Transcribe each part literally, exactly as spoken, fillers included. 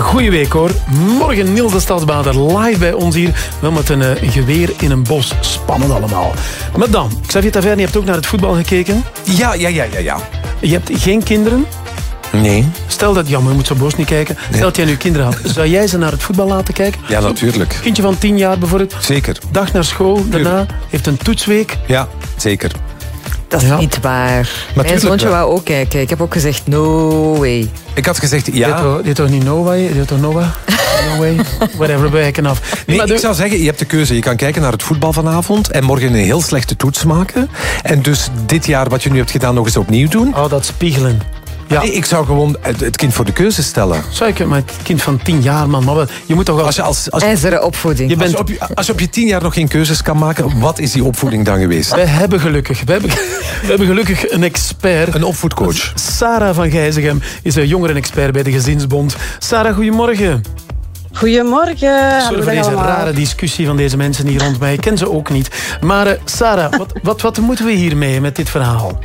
goeie week hoor. Morgen Niels de Stadsbader live bij ons hier. Wel met een uh, geweer in een bos. Spannend allemaal. Maar dan, Xavier Taverny, je hebt ook naar het voetbal gekeken. Ja, ja, ja, ja, ja. Je hebt geen kinderen? Nee. Stel dat, jammer, je moet zo boos niet kijken. Stel nee. dat jij nu kinderen had. Zou jij ze naar het voetbal laten kijken? Ja, natuurlijk. Kindje van tien jaar bijvoorbeeld. Zeker. Dag naar school, daarna heeft een toetsweek. Ja, zeker. Dat is ja. niet waar. Maar mijn zoontje wou ook kijken. Ik heb ook gezegd, no way. Ik had gezegd, ja. Dit is toch niet no way? Dit is toch no way? No way? Whatever, wijken af. Nee, ik zou zeggen, je hebt de keuze. Je kan kijken naar het voetbal vanavond en morgen een heel slechte toets maken. En dus dit jaar, wat je nu hebt gedaan, nog eens opnieuw doen. Oh, dat spiegelen. Ja. Nee, ik zou gewoon het kind voor de keuze stellen. Zou ik, maar het kind van tien jaar, man. Maar je moet toch wel... Als je als, als, IJzeren opvoeding. Je bent... als, je op je, als je op je tien jaar nog geen keuzes kan maken, wat is die opvoeding dan geweest? Wij hebben gelukkig, wij hebben, wij hebben gelukkig een expert. Een opvoedcoach. Sarah van Gijzegem is een jongeren-expert bij de Gezinsbond. Sarah, goedemorgen. Goedemorgen. Sorry voor deze allemaal. rare discussie van deze mensen hier rond mij. Ik ken ze ook niet. Maar uh, Sarah, wat, wat, wat moeten we hiermee met dit verhaal?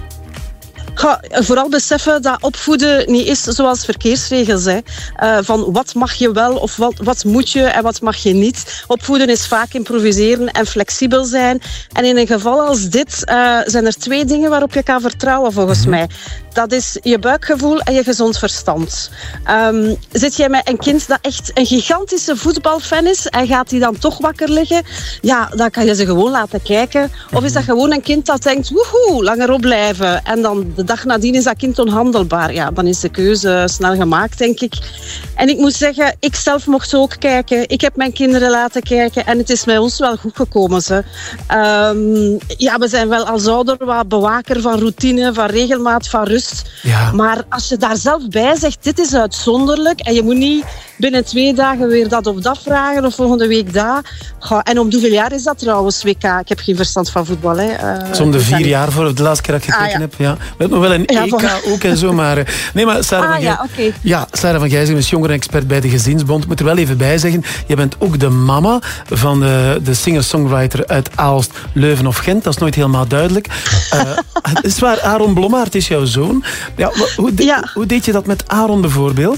Ga vooral beseffen dat opvoeden niet is zoals verkeersregels. Hè. Uh, van wat mag je wel of wat, wat moet je en wat mag je niet. Opvoeden is vaak improviseren en flexibel zijn. En in een geval als dit uh, zijn er twee dingen waarop je kan vertrouwen volgens mm-hmm. mij. Dat is je buikgevoel en je gezond verstand. Um, zit jij met een kind dat echt een gigantische voetbalfan is en gaat die dan toch wakker liggen? Ja, dan kan je ze gewoon laten kijken. Of is dat gewoon een kind dat denkt, woehoe, langer opblijven. En dan de dag nadien is dat kind onhandelbaar. Ja, dan is de keuze snel gemaakt, denk ik. En ik moet zeggen, ik zelf mocht ook kijken. Ik heb mijn kinderen laten kijken en het is met ons wel goed gekomen. Ze. Um, ja, we zijn wel als ouder wat bewaker van routine, van regelmaat, van rust. Ja. Maar als je daar zelf bij zegt, dit is uitzonderlijk en je moet niet binnen twee dagen weer dat of dat vragen of volgende week dat. Goh, en om hoeveel jaar is dat trouwens, W K? Ik heb geen verstand van voetbal. Hè. Uh, Som de vier jaar voor de laatste keer dat ik gekeken ah, ja. heb. Ja. We hebben nog wel een ja, E K voor... ook en zo, maar... Nee, maar Sarah, ah, van, Gij... ja, okay. ja, Sarah van Gijzegem is jongeren-expert bij de Gezinsbond. Ik moet er wel even bij zeggen, je bent ook de mama van de, de singer-songwriter uit Aalst, Leuven of Gent. Dat is nooit helemaal duidelijk. uh, het is waar, Aaron Blommaert is jouw zoon. Ja, hoe, de, ja. hoe deed je dat met Aaron bijvoorbeeld?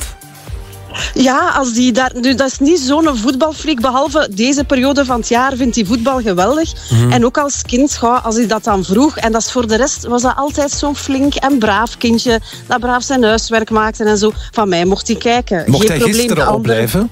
Ja, als die daar, nu, dat is niet zo'n voetbalfreak, behalve deze periode van het jaar vindt hij voetbal geweldig. Mm. En ook als kind, als hij dat dan vroeg. En dat is voor de rest was dat altijd zo'n flink en braaf kindje dat braaf zijn huiswerk maakte en zo. Van mij mocht hij kijken. Mocht Geen hij gisteren opblijven?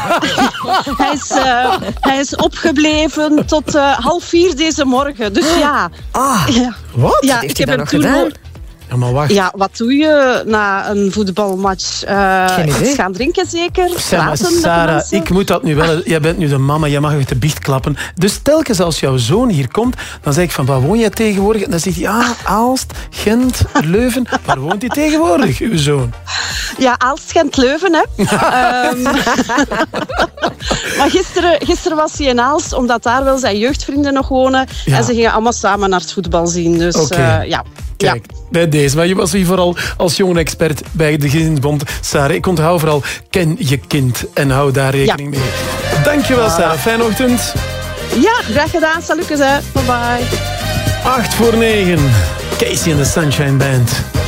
hij, is, uh, hij is opgebleven tot uh, half vier deze morgen. Dus ja. Ah, ja. wat? Ja, heeft ik hij heb dat hem nog gedaan? toen... Ja, maar wacht. Ja, wat doe je na een voetbalmatch? Uh, iets gaan drinken zeker? Praten Sarah, met ik moet dat nu wel... Jij bent nu de mama, jij mag uit de biecht klappen. Dus telkens als jouw zoon hier komt, dan zeg ik van, waar woon jij tegenwoordig? En dan zegt hij, ja, Aalst, Gent, Leuven. Waar woont hij tegenwoordig, uw zoon? Ja, Aalst, Gent, Leuven, hè. um, maar gisteren, gisteren was hij in Aalst, omdat daar wel zijn jeugdvrienden nog wonen. Ja. En ze gingen allemaal samen naar het voetbal zien. Dus okay. uh, ja... Kijk, ja. bij deze. Maar je was hier vooral als jonge expert bij de Gezinsbond. Sarah, ik onthoud vooral, ken je kind en hou daar rekening ja. mee. Dankjewel, voilà. Sarah. Fijne ochtend. Ja, graag gedaan. Salutjes, hè. Bye bye. acht voor negen. Casey en de Sunshine Band.